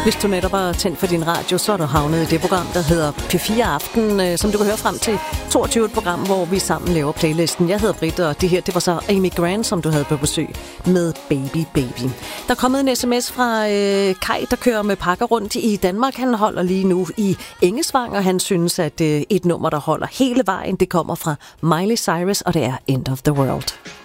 Hvis du netop har tændt for din radio, så er du havnet i det program, der hedder P4 Aften, som du kan høre frem til 22, et program, hvor vi sammen laver playlisten. Jeg hedder Britt, og det var så Amy Grant, som du havde på besøg med Baby Baby. Der er kommet en sms fra Kai, der kører med pakker rundt i Danmark. Han holder lige nu i Engesvang, og han synes, at et nummer, der holder hele vejen, det kommer fra Miley Cyrus, og det er End of the World.